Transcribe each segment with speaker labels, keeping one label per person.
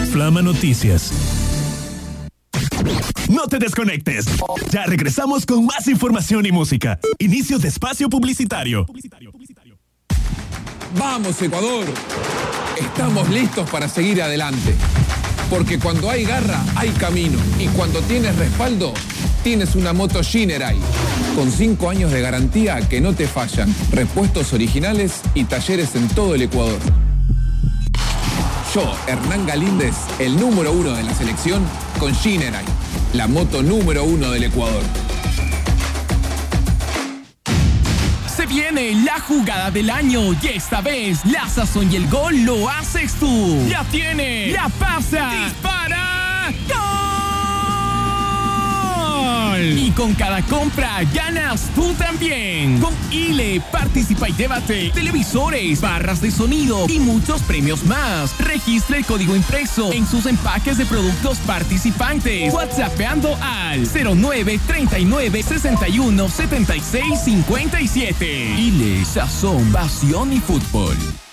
Speaker 1: Flama Noticias. No te desconectes. Ya regresamos con más información y música. Inicio de espacio publicitario.
Speaker 2: ¡Vamos, Ecuador! Estamos listos para seguir adelante. Porque cuando hay garra, hay camino. Y cuando tienes respaldo, tienes una moto Shinerai. Con 5 años de garantía que no te fallan. Repuestos originales y talleres en todo el Ecuador. Yo, Hernán Galíndez, el número 1 de la selección, con Shinerai, la moto número 1 del Ecuador.
Speaker 3: Se viene la jugada del año y esta vez la sazón y el gol lo haces tú. La tiene, la pasa, dispara, ¡gol! Y con cada compra ganas tú también. Con ILE participa y llévate televisores, barras de sonido y muchos premios más. Registra el código impreso en sus empaques de productos participantes. WhatsAppeando al 09 39 61 76 57. ILE, sazón, pasión y fútbol.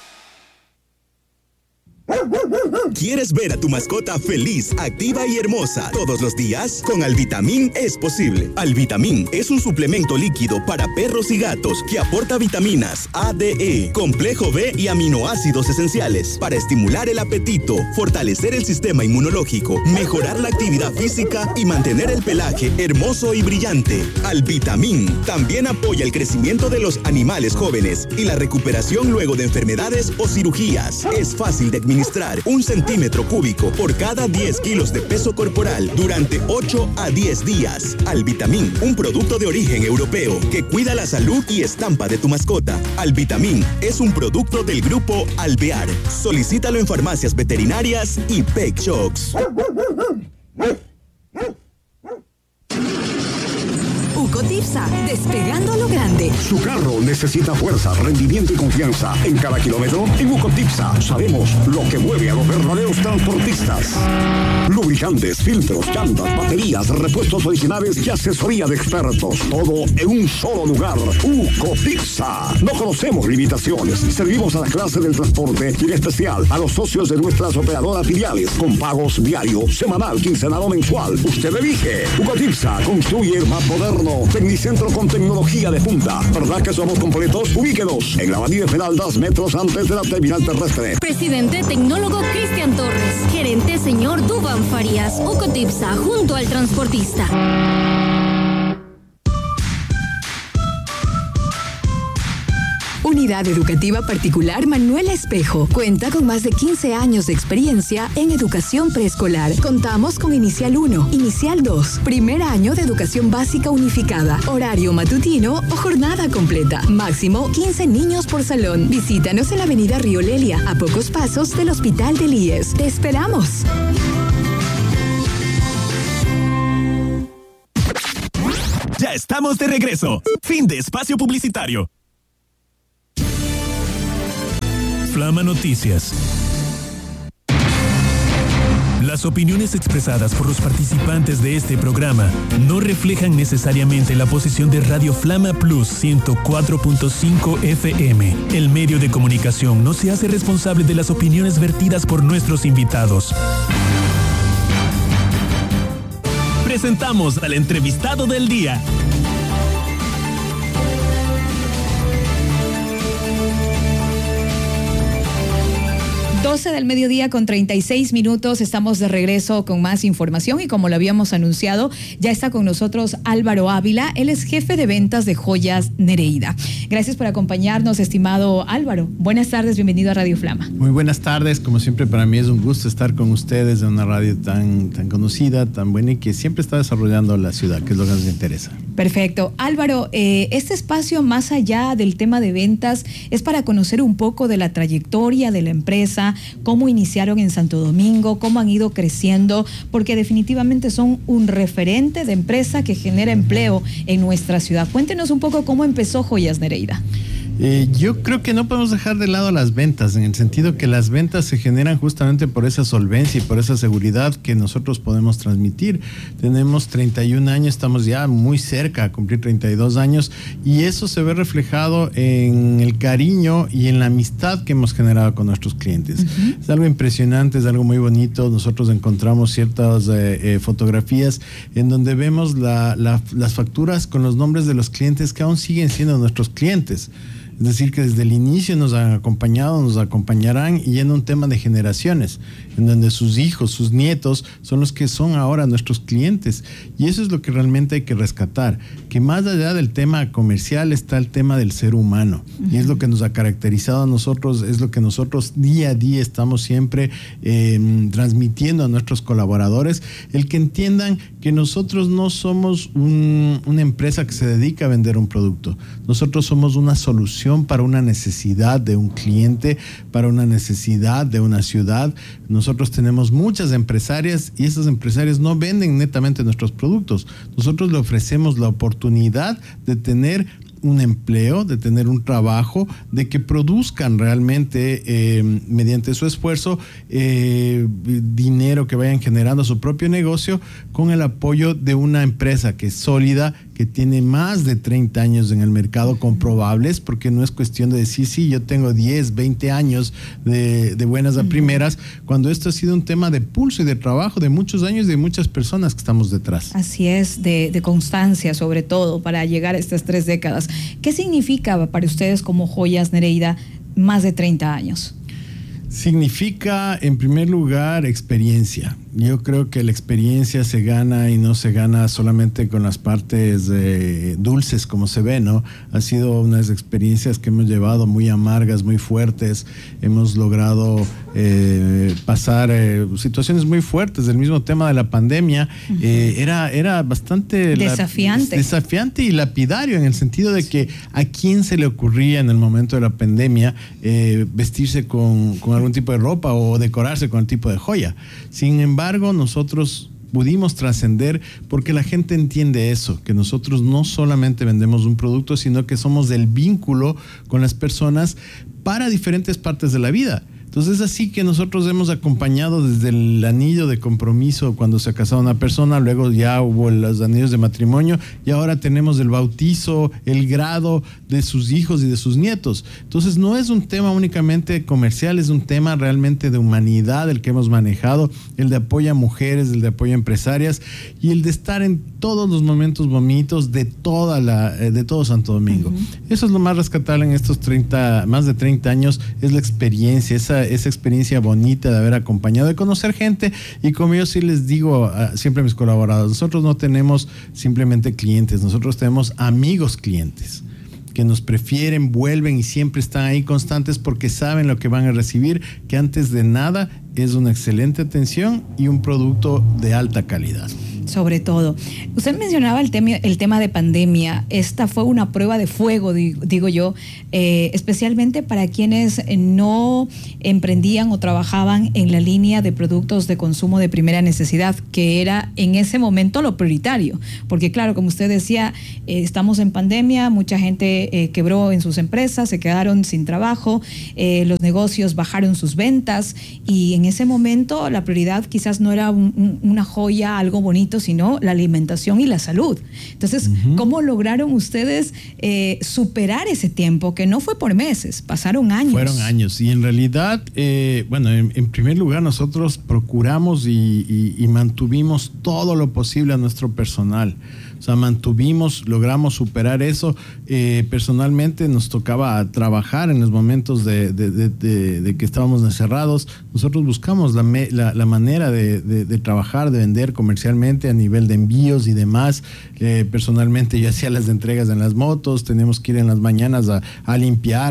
Speaker 4: ¿Quieres ver a tu mascota feliz, activa y hermosa todos los días? Con Alvitamín es posible. Alvitamín es un suplemento líquido para perros y gatos que aporta vitaminas A, D, E, complejo B y aminoácidos esenciales para estimular el apetito, fortalecer el sistema inmunológico, mejorar la actividad física y mantener el pelaje hermoso y brillante. Alvitamín también apoya el crecimiento de los animales jóvenes y la recuperación luego de enfermedades o cirugías. Es fácil de administrar 1 centímetro cúbico por cada 10 kilos de peso corporal durante 8 a 10 días. Alvitamín, un producto de origen europeo que cuida la salud y estampa de tu mascota. Alvitamín es un producto del grupo Alvear. Solicítalo en farmacias veterinarias y Pet Shops.
Speaker 5: Ucotipsa, despegando a lo grande.
Speaker 6: Su carro necesita fuerza, rendimiento y confianza. En cada kilómetro, en Ucotipsa sabemos lo que mueve a los verdaderos transportistas. Lubricantes, filtros, llantas, baterías, repuestos originales y asesoría de expertos. Todo en un solo lugar. Ucotipsa. No conocemos limitaciones. Servimos a la clase del transporte y en especial a los socios de nuestras operadoras filiales con pagos diario, semanal, quincenal o mensual. Usted elige. Ucotipsa construye el más moderno Tecnicentro con tecnología de punta. ¿Verdad que somos completos? Ubíquenos en la Avenida Federal 2 metros antes de la terminal terrestre.
Speaker 5: Presidente tecnólogo Cristian Torres. Gerente señor Dubán Farías. Ucotipsa, junto al transportista. Unidad Educativa Particular Manuel Espejo. Cuenta con más de 15 años de experiencia en educación preescolar. Contamos con Inicial 1, Inicial 2, primer año de educación básica unificada, horario matutino o jornada completa. Máximo 15 niños por salón. Visítanos en la avenida Río Lelia, a pocos pasos del Hospital del IES. ¡Te esperamos!
Speaker 1: Ya estamos de regreso. Fin de espacio publicitario. Flama Noticias. Las opiniones expresadas por los participantes de este programa no reflejan necesariamente la posición de Radio Flama Plus 104.5 FM. El medio de comunicación no se hace responsable de las opiniones vertidas por nuestros invitados. Presentamos al entrevistado del día.
Speaker 7: 12 del mediodía con 36 minutos, estamos de regreso con más información y como lo habíamos anunciado, ya está con nosotros Álvaro Ávila, él es jefe de ventas de Joyas Nereida. Gracias por acompañarnos, estimado Álvaro. Buenas tardes, bienvenido a Radio Flama.
Speaker 8: Muy buenas tardes, como siempre para mí es un gusto estar con ustedes en una radio tan conocida, tan buena y que siempre está desarrollando la ciudad, que es lo que nos interesa.
Speaker 7: Perfecto. Álvaro, este espacio más allá del tema de ventas es para conocer un poco de la trayectoria de la empresa, cómo iniciaron en Santo Domingo, cómo han ido creciendo, porque definitivamente son un referente de empresa que genera empleo en nuestra ciudad. Cuéntenos un poco cómo empezó Joyas Nereida.
Speaker 8: Yo creo que no podemos dejar de lado las ventas, en el sentido que las ventas se generan justamente por esa solvencia y por esa seguridad que nosotros podemos transmitir. Tenemos 31 años, estamos ya muy cerca a cumplir 32 años y eso se ve reflejado en el cariño y en la amistad que hemos generado con nuestros clientes. Uh-huh. Es algo impresionante, es algo muy bonito. Nosotros encontramos ciertas fotografías en donde vemos las facturas con los nombres de los clientes que aún siguen siendo nuestros clientes. Es decir, que desde el inicio nos han acompañado, nos acompañarán y en un tema de generaciones, en donde sus hijos, sus nietos son los que son ahora nuestros clientes. Y eso es lo que realmente hay que rescatar, que más allá del tema comercial está el tema del ser humano. Uh-huh. Y es lo que nos ha caracterizado a nosotros, es lo que nosotros día a día estamos siempre transmitiendo a nuestros colaboradores, el que entiendan que nosotros no somos una empresa que se dedica a vender un producto. Nosotros somos una solución para una necesidad de un cliente, para una necesidad de una ciudad. Nosotros tenemos muchas empresarias y esas empresarias no venden netamente nuestros productos. Nosotros le ofrecemos la oportunidad de tener un empleo, de tener un trabajo, de que produzcan realmente mediante su esfuerzo dinero que vayan generando a su propio negocio con el apoyo de una empresa que es sólida, que tiene más de 30 años en el mercado comprobables, porque no es cuestión de decir, sí, yo tengo 10, 20 años de buenas a primeras, cuando esto ha sido un tema de pulso y de trabajo de muchos años y de muchas personas que estamos detrás.
Speaker 7: Así es, de constancia sobre todo para llegar a estas 3 décadas. ¿Qué significa para ustedes como Joyas Nereida más de 30 años?
Speaker 8: Significa, en primer lugar, experiencia. Yo creo que la experiencia se gana y no se gana solamente con las partes dulces como se ve, ¿no? Ha sido unas experiencias que hemos llevado muy amargas, muy fuertes. Hemos logrado pasar situaciones muy fuertes. El mismo tema de la pandemia uh-huh. Era bastante desafiante y lapidario, en el sentido de que a quién se le ocurría en el momento de la pandemia vestirse con algún tipo de ropa o decorarse con el tipo de joya. Sin embargo, nosotros pudimos trascender porque la gente entiende eso, que nosotros no solamente vendemos un producto, sino que somos el vínculo con las personas para diferentes partes de la vida. Entonces es así que nosotros hemos acompañado desde el anillo de compromiso cuando se ha casado una persona, luego ya hubo los anillos de matrimonio y ahora tenemos el bautizo, el grado de sus hijos y de sus nietos. Entonces no es un tema únicamente comercial, es un tema realmente de humanidad el que hemos manejado, el de apoyo a mujeres, el de apoyo a empresarias y el de estar en todos los momentos bonitos de todo Santo Domingo. Uh-huh. Eso es lo más rescatable en estos más de 30 años, es la experiencia, esa experiencia bonita de haber acompañado, de conocer gente. Y como yo sí les digo siempre a mis colaboradores, nosotros no tenemos simplemente clientes, nosotros tenemos amigos clientes que nos prefieren, vuelven y siempre están ahí constantes porque saben lo que van a recibir, que antes de nada es una excelente atención y un producto de alta calidad.
Speaker 7: Sobre todo. Usted mencionaba el tema de pandemia. Esta fue una prueba de fuego, digo yo, especialmente para quienes no emprendían o trabajaban en la línea de productos de consumo de primera necesidad, que era en ese momento lo prioritario. Porque claro, como usted decía, estamos en pandemia, mucha gente quebró en sus empresas, se quedaron sin trabajo, los negocios bajaron sus ventas y en ese momento la prioridad quizás no era una joya, algo bonito, sino la alimentación y la salud. Entonces, uh-huh. ¿Cómo lograron ustedes superar ese tiempo que no fue por meses, pasaron años?
Speaker 8: Fueron años y en realidad, en primer lugar nosotros procuramos y mantuvimos todo lo posible a nuestro personal. O sea, logramos superar eso. Personalmente nos tocaba trabajar en los momentos de que estábamos encerrados. Nosotros buscamos la manera de trabajar, de vender comercialmente a nivel de envíos y demás. Personalmente yo hacía las entregas en las motos, teníamos que ir en las mañanas a limpiar,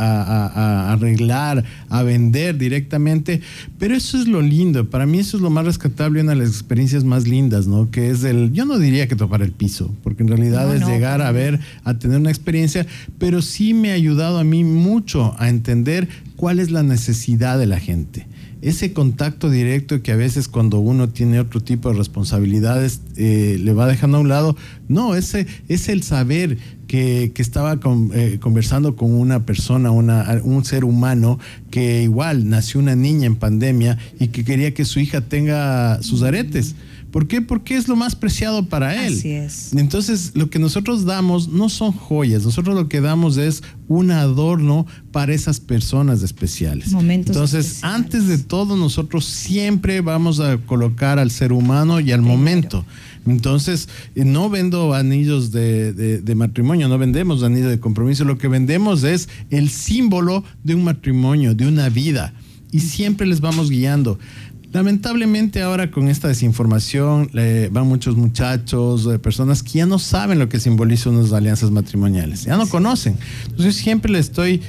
Speaker 8: a arreglar, a vender directamente. Pero eso es lo lindo. Para mí eso es lo más rescatable, una de las experiencias más lindas, ¿no? Que es yo no diría que topar el piso, porque en realidad es llegar a tener una experiencia, pero sí me ha ayudado a mí mucho a entender cuál es la necesidad de la gente. ese contacto directo que a veces cuando uno tiene otro tipo de responsabilidades le va dejando a un lado. No, ese es el saber que estaba conversando con una persona, un ser humano que igual nació una niña en pandemia y que quería que su hija tenga sus aretes. ¿Por qué? Porque es lo más preciado para él.
Speaker 7: Así es.
Speaker 8: Entonces, lo que nosotros damos no son joyas. Nosotros lo que damos es un adorno para esas personas especiales.
Speaker 7: Momentos
Speaker 8: Entonces,
Speaker 7: especiales.
Speaker 8: antes de todo, nosotros siempre vamos a colocar al ser humano y al momento. Entonces, no vendo anillos de matrimonio, no vendemos anillos de compromiso. Lo que vendemos es el símbolo de un matrimonio, de una vida. Y siempre les vamos guiando. Lamentablemente ahora con esta desinformación van muchos muchachos, personas que ya no saben lo que simboliza unas alianzas matrimoniales, ya no conocen. Entonces siempre les estoy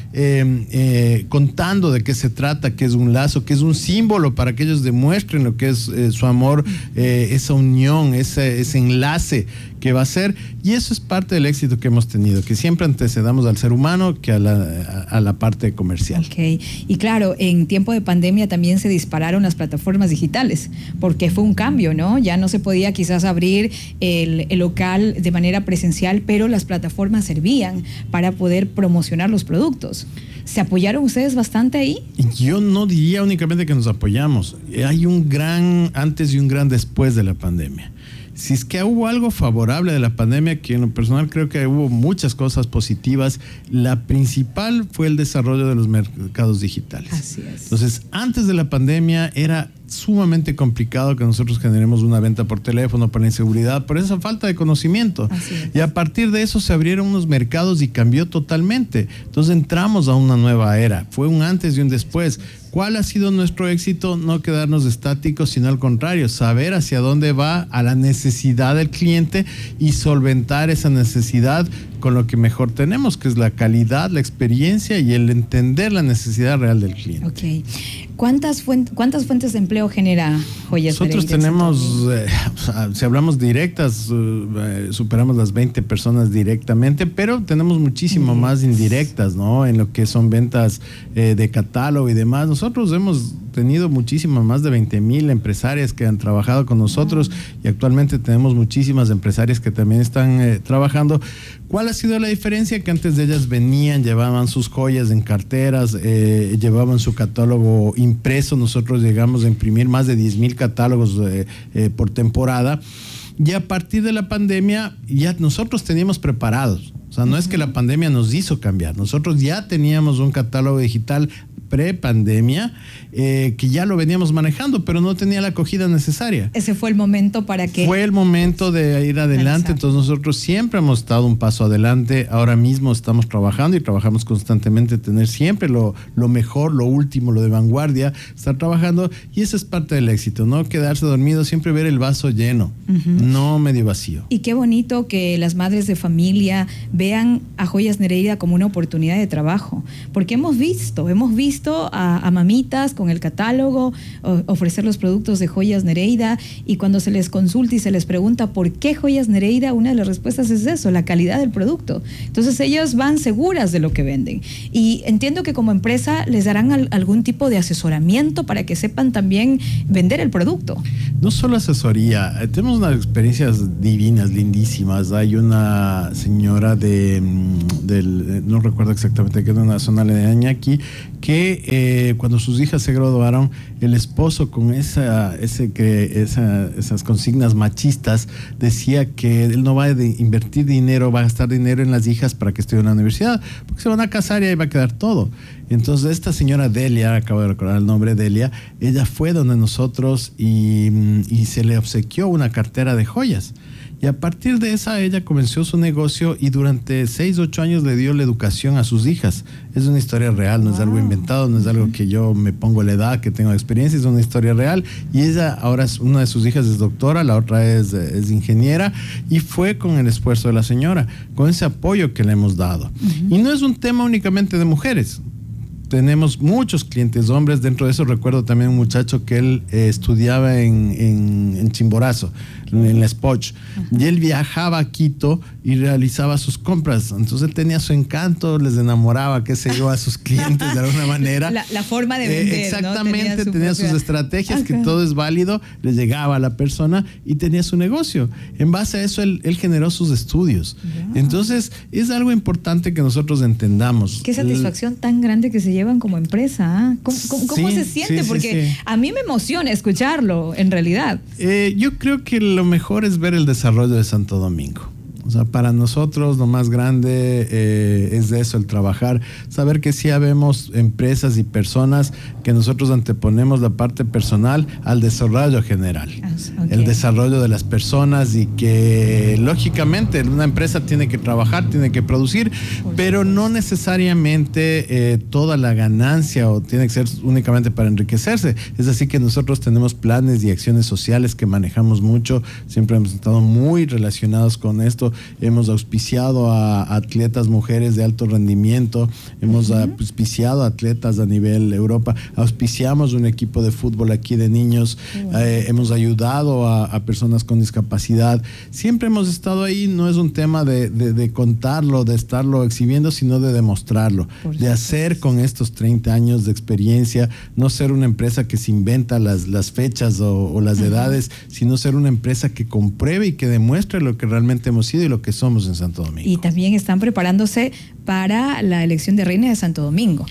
Speaker 8: contando de qué se trata, que es un lazo, que es un símbolo para que ellos demuestren lo que es su amor, esa unión, ese enlace que va a ser, y eso es parte del éxito que hemos tenido, que siempre antecedamos al ser humano que a la parte comercial.
Speaker 7: Ok, y claro, en tiempo de pandemia también se dispararon las plataformas digitales, porque fue un cambio, ¿no? Ya no se podía quizás abrir el local de manera presencial, pero las plataformas servían para poder promocionar los productos. ¿Se apoyaron ustedes bastante ahí?
Speaker 8: Yo no diría únicamente que nos apoyamos, hay un gran antes y un gran después de la pandemia. Si es que hubo algo favorable de la pandemia, que en lo personal creo que hubo muchas cosas positivas, la principal fue el desarrollo de los mercados digitales.
Speaker 7: Así es.
Speaker 8: Entonces, antes de la pandemia era sumamente complicado que nosotros generemos una venta por teléfono, por la inseguridad, por esa falta de conocimiento.
Speaker 7: Así es.
Speaker 8: Y a partir de eso se abrieron unos mercados y cambió totalmente. Entonces entramos a una nueva era. Fue un antes y un después. ¿Cuál ha sido nuestro éxito? No quedarnos estáticos, sino al contrario, saber hacia dónde va, a la necesidad del cliente y solventar esa necesidad con lo que mejor tenemos, que es la calidad, la experiencia y el entender la necesidad real del cliente.
Speaker 7: Ok. ¿Cuántas fuentes de empleo genera Joyas
Speaker 8: Nosotros
Speaker 7: Nereidas?
Speaker 8: tenemos, si hablamos directas, superamos las 20 personas directamente, pero tenemos muchísimo más indirectas, ¿no? En lo que son ventas de catálogo y demás. Nosotros hemos tenido muchísimas, más de 20,000 empresarias que han trabajado con nosotros y actualmente tenemos muchísimas empresarias que también están trabajando. ¿Cuál ha sido la diferencia? Que antes de ellas venían, llevaban sus joyas en carteras, llevaban su catálogo impreso. Nosotros llegamos a imprimir más de 10,000 catálogos por temporada. Y a partir de la pandemia ya nosotros teníamos preparados. O sea, no es que la pandemia nos hizo cambiar. Nosotros ya teníamos un catálogo digital pre-pandemia que ya lo veníamos manejando, pero no tenía la acogida necesaria.
Speaker 7: Ese fue el momento para que...
Speaker 8: Fue el momento de ir adelante. Entonces nosotros siempre hemos estado un paso adelante. Ahora mismo estamos trabajando y trabajamos constantemente, tener siempre lo mejor, lo último, lo de vanguardia, estar trabajando, y eso es parte del éxito, no quedarse dormido, siempre ver el vaso lleno, no medio vacío.
Speaker 7: Y qué bonito que las madres de familia vean a Joyas Nereida como una oportunidad de trabajo, porque hemos visto a mamitas con el catálogo ofrecer los productos de Joyas Nereida, y cuando se les consulta y se les pregunta por qué Joyas Nereida, una de las respuestas es eso, la calidad del producto. Entonces ellos van seguras de lo que venden, y entiendo que como empresa les darán algún tipo de asesoramiento para que sepan también vender el producto.
Speaker 8: No solo asesoría, tenemos unas experiencias divinas, lindísimas. Hay una señora no recuerdo exactamente, que es de una zona aledaña aquí, que cuando sus hijas se graduaron, el esposo con esas consignas machistas decía que él no va a invertir dinero, va a gastar dinero en las hijas para que estudien en la universidad, porque se van a casar y ahí va a quedar todo. Entonces esta señora Delia, acabo de recordar el nombre, Delia, ella fue donde nosotros y se le obsequió una cartera de joyas. Y a partir de esa ella comenzó su negocio y durante 6-8 años le dio la educación a sus hijas. Es una historia real, no es algo inventado, no es algo que yo me pongo la edad, que tengo experiencia, es una historia real. Y ella ahora, una de sus hijas es doctora, la otra es ingeniera, y fue con el esfuerzo de la señora, con ese apoyo que le hemos dado. Y no es un tema únicamente de mujeres. tenemos muchos clientes hombres. Dentro de eso recuerdo también un muchacho que él estudiaba en Chimborazo, en la Spoch, y él viajaba a Quito y realizaba sus compras. Entonces él tenía su encanto, les enamoraba, qué sé yo, a sus clientes de alguna manera.
Speaker 7: La forma de vender,
Speaker 8: exactamente,
Speaker 7: ¿no?
Speaker 8: tenía sus estrategias, que todo es válido, le llegaba a la persona y tenía su negocio. En base a eso él generó sus estudios. Entonces es algo importante que nosotros entendamos.
Speaker 7: Qué satisfacción tan grande que se llevan como empresa. ¿Eh? ¿Cómo se siente? Porque a mí me emociona escucharlo, en realidad.
Speaker 8: Yo creo que lo mejor es ver el desarrollo de Santo Domingo. O sea, para nosotros lo más grande es de eso, el trabajar, saber que sí habemos empresas y personas que nosotros anteponemos la parte personal al desarrollo general, el desarrollo de las personas, y que lógicamente una empresa tiene que trabajar, tiene que producir, pero no necesariamente toda la ganancia o tiene que ser únicamente para enriquecerse. Es así que nosotros tenemos planes y acciones sociales que manejamos mucho, siempre hemos estado muy relacionados con esto. Hemos auspiciado a atletas mujeres de alto rendimiento, hemos auspiciado a atletas a nivel Europa, auspiciamos un equipo de fútbol aquí de niños, hemos ayudado a personas con discapacidad. Siempre hemos estado ahí, no es un tema de contarlo, de estarlo exhibiendo, sino de demostrarlo, de hacer con estos 30 años de experiencia, no ser una empresa que se inventa las fechas o las edades, sino ser una empresa que compruebe y que demuestre lo que realmente hemos sido y lo que somos en Santo Domingo.
Speaker 7: Y también están preparándose para la elección de reina de Santo Domingo.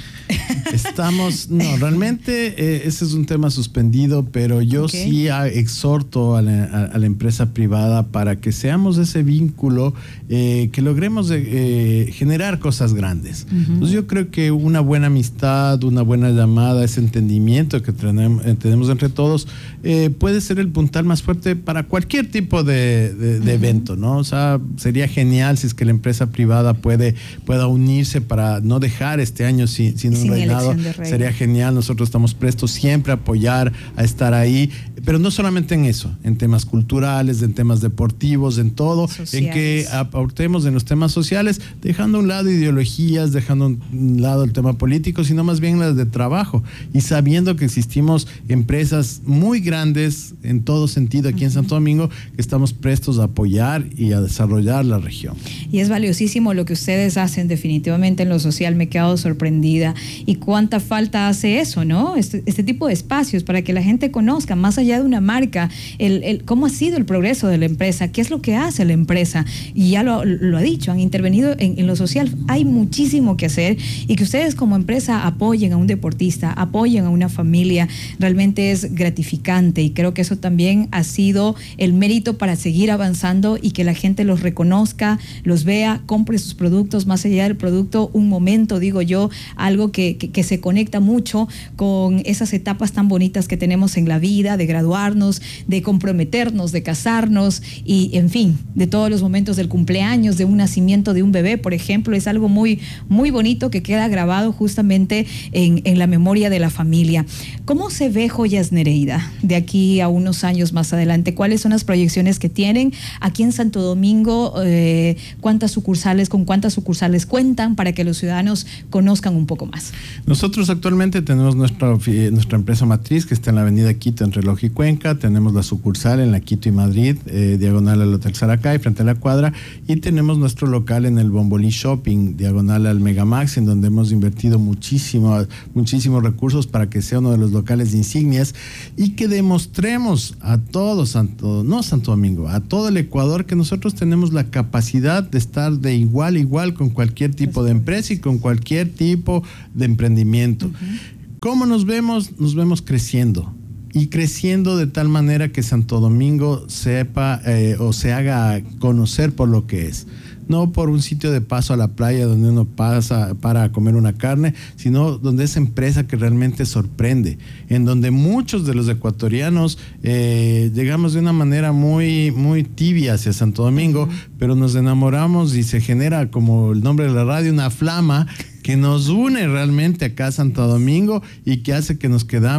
Speaker 8: Realmente ese es un tema suspendido, pero yo sí exhorto a la empresa privada para que seamos ese vínculo, que logremos generar cosas grandes. Entonces yo creo que una buena amistad, una buena llamada, ese entendimiento que tenemos entre todos, puede ser el puntal más fuerte para cualquier tipo de evento, ¿no? O sea, sería genial si es que la empresa privada pueda unirse para no dejar este año sin un reinado. Sería genial. Nosotros estamos prestos siempre a apoyar, a estar ahí, pero no solamente en eso, en temas culturales, en temas deportivos, en todo, sociales, en que aportemos en los temas sociales, dejando a un lado ideologías, dejando a un lado el tema político, sino más bien las de trabajo, y sabiendo que existimos empresas muy grandes en todo sentido aquí en Santo Domingo, que estamos prestos a apoyar y a desarrollar la región.
Speaker 7: Y es valiosísimo lo que ustedes hacen definitivamente en lo social. Me he quedado sorprendida. Y cuánta falta hace eso, ¿no? Este tipo de espacios para que la gente conozca, más allá de una marca, cómo ha sido el progreso de la empresa, qué es lo que hace la empresa. Y ya lo ha dicho, han intervenido en lo social. Hay muchísimo que hacer, y que ustedes como empresa apoyen a un deportista, apoyen a una familia, realmente es gratificante, y creo que eso también ha sido el mérito para seguir avanzando y que la gente los reconozca, los vea, compre sus productos, más allá del producto, un momento, digo yo, algo que se conecta mucho con esas etapas tan bonitas que tenemos en la vida, de graduarnos, de comprometernos, de casarnos, y en fin, de todos los momentos del cumpleaños, de un nacimiento de un bebé, por ejemplo. Es algo muy, muy bonito que queda grabado justamente en la memoria de la familia. ¿Cómo se ve Joyas Nereida de aquí a unos años más adelante? ¿Cuáles son las proyecciones que tienen aquí en Santo Domingo? ¿Con cuántas sucursales cuentan, para que los ciudadanos conozcan un poco más?
Speaker 8: Nosotros actualmente tenemos nuestra empresa matriz, que está en la avenida Quito, entre Loja y Cuenca. Tenemos la sucursal en la Quito y Madrid, diagonal al Hotel Saracay, frente a la cuadra, y tenemos nuestro local en el Bombolí Shopping, diagonal al Megamax, en donde hemos invertido muchísimos recursos para que sea uno de los locales de insignias, y que demostremos a todo Santo Domingo, a todo el Ecuador, que nosotros tenemos la capacidad de estar de igual a igual con cualquier tipo de empresa y con cualquier tipo de emprendimiento. ¿Cómo nos vemos? Nos vemos creciendo, y creciendo de tal manera que Santo Domingo sepa o se haga conocer por lo que es. No por un sitio de paso a la playa donde uno pasa para comer una carne, sino donde es empresa que realmente sorprende, en donde muchos de los ecuatorianos llegamos de una manera muy, muy tibia hacia Santo Domingo, pero nos enamoramos y se genera, como el nombre de la radio, una flama que nos une realmente acá a Santo Domingo, y que hace que nos quedamos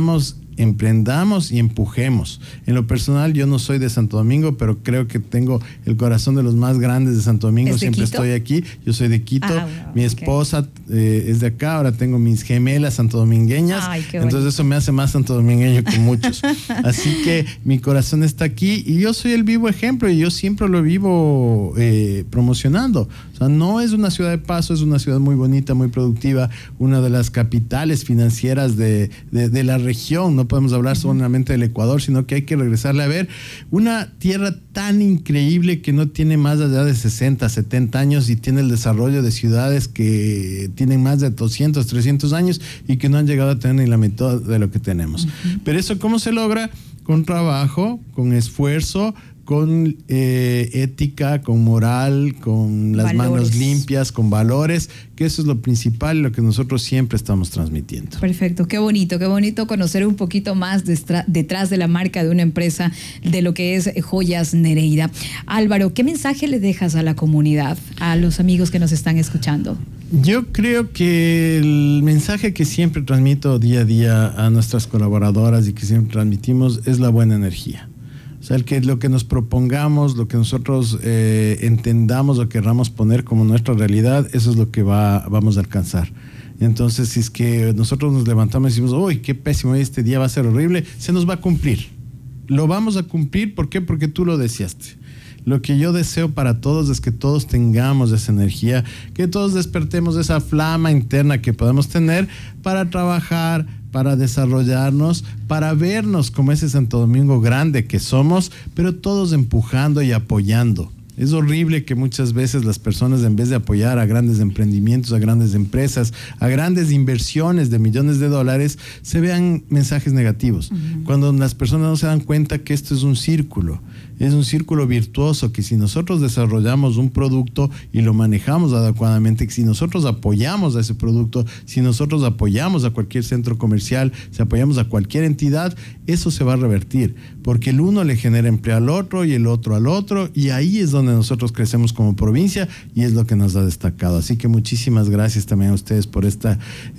Speaker 8: emprendamos y empujemos. En lo personal, yo no soy de Santo Domingo, pero creo que tengo el corazón de los más grandes de Santo Domingo. Siempre
Speaker 7: Quito?
Speaker 8: estoy aquí. Yo soy de Quito.
Speaker 7: Bueno,
Speaker 8: mi esposa es de acá. Ahora tengo mis gemelas santodomingueñas.
Speaker 7: Ay, qué
Speaker 8: entonces
Speaker 7: bonito.
Speaker 8: eso me hace más santodomingueño que muchos. Así que mi corazón está aquí y yo soy el vivo ejemplo y yo siempre lo vivo promocionando. O sea, no es una ciudad de paso, es una ciudad muy bonita, muy productiva, una de las capitales financieras de la región. No podemos hablar solamente del Ecuador, sino que hay que regresarle a ver una tierra tan increíble que no tiene más allá de 60, 70 años y tiene el desarrollo de ciudades que tienen más de 200, 300 años y que no han llegado a tener ni la mitad de lo que tenemos. Pero eso, ¿cómo se logra? Con trabajo, con esfuerzo, con ética, con moral, con las manos limpias, con valores, que eso es lo principal, lo que nosotros siempre estamos transmitiendo.
Speaker 7: Perfecto, qué bonito conocer un poquito más detrás de la marca de una empresa, de lo que es Joyas Nereida. Álvaro, ¿qué mensaje le dejas a la comunidad, a los amigos que nos están escuchando?
Speaker 8: Yo creo que el mensaje que siempre transmito día a día a nuestras colaboradoras y que siempre transmitimos es la buena energía. O sea, lo que nos propongamos, lo que nosotros entendamos o querramos poner como nuestra realidad, eso es lo que vamos a alcanzar. Entonces, si es que nosotros nos levantamos y decimos, uy, qué pésimo, este día va a ser horrible, se nos va a cumplir. Lo vamos a cumplir, ¿por qué? Porque tú lo deseaste. Lo que yo deseo para todos es que todos tengamos esa energía, que todos despertemos esa flama interna que podemos tener para trabajar, para desarrollarnos, para vernos como ese Santo Domingo grande que somos, pero todos empujando y apoyando. Es horrible que muchas veces las personas, en vez de apoyar a grandes emprendimientos, a grandes empresas, a grandes inversiones de millones de dólares, se vean mensajes negativos. Cuando las personas no se dan cuenta que esto es un círculo virtuoso, que si nosotros desarrollamos un producto y lo manejamos adecuadamente, que si nosotros apoyamos a ese producto, si nosotros apoyamos a cualquier centro comercial, si apoyamos a cualquier entidad, eso se va a revertir, porque el uno le genera empleo al otro y el otro al otro, y ahí es donde nosotros crecemos como provincia y es lo que nos ha destacado. Así que muchísimas gracias también a ustedes por este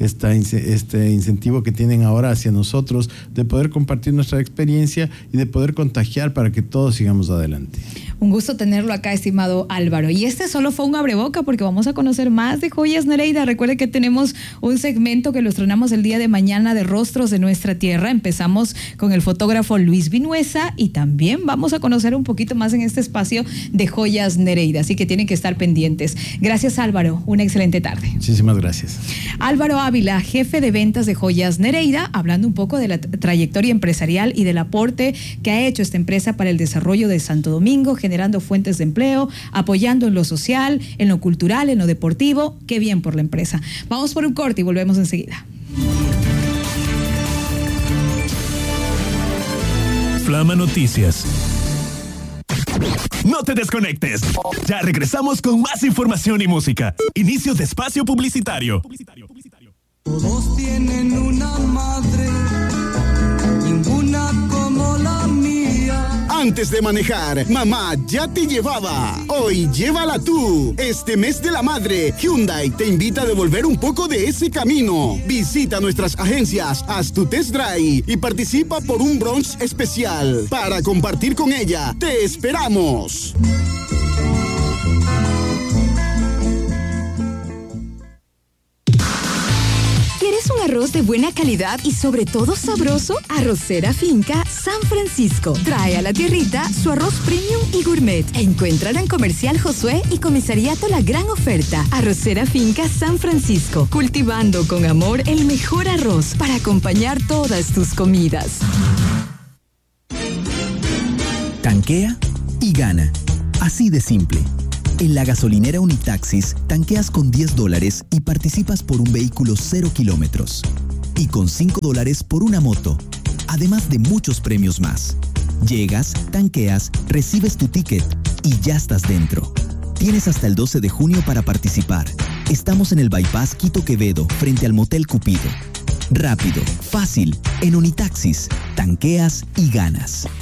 Speaker 8: incentivo que tienen ahora hacia nosotros de poder compartir nuestra experiencia y de poder contagiar para que todos sigamos adelante.
Speaker 7: Un gusto tenerlo acá, estimado Álvaro. Y este solo fue un abreboca porque vamos a conocer más de Joyas Nereida. Recuerde que tenemos un segmento que lo estrenamos el día de mañana de Rostros de Nuestra Tierra. Empezamos con el fotógrafo Luis Vinuesa y también vamos a conocer un poquito más en este espacio de Joyas Nereida. Así que tienen que estar pendientes. Gracias, Álvaro. Una excelente tarde.
Speaker 8: Muchísimas gracias.
Speaker 7: Álvaro Ávila, jefe de ventas de Joyas Nereida, hablando un poco de la trayectoria empresarial y del aporte que ha hecho esta empresa para el desarrollo de Santo Domingo, generando fuentes de empleo, apoyando en lo social, en lo cultural, en lo deportivo. Qué bien por la empresa. Vamos por un corte y volvemos enseguida.
Speaker 1: Flama Noticias. No te desconectes. Ya regresamos con más información y música. Inicio de espacio publicitario.
Speaker 9: Todos tienen una madre, ninguna como la mía.
Speaker 4: Antes de manejar, mamá ya te llevaba. Hoy llévala tú. Este mes de la madre, Hyundai te invita a devolver un poco de ese camino. Visita nuestras agencias, haz tu test drive y participa por un brunch especial. Para compartir con ella, te esperamos.
Speaker 5: ¿Quieres un arroz de buena calidad y sobre todo sabroso? Arrocera Finca San Francisco trae a la tierrita su arroz premium y gourmet. Encuéntralo en Comercial Josué y Comisariato La Gran Oferta. Arrocera Finca San Francisco, cultivando con amor el mejor arroz para acompañar todas tus comidas.
Speaker 10: Tanquea y gana. Así de simple. En la gasolinera Unitaxis, tanqueas con $10 y participas por un vehículo 0 kilómetros. Y con $5 por una moto. Además de muchos premios más. Llegas, tanqueas, recibes tu ticket y ya estás dentro. Tienes hasta el 12 de junio para participar. Estamos en el Bypass Quito Quevedo, frente al Motel Cupido. Rápido, fácil, en Unitaxis. Tanqueas y ganas.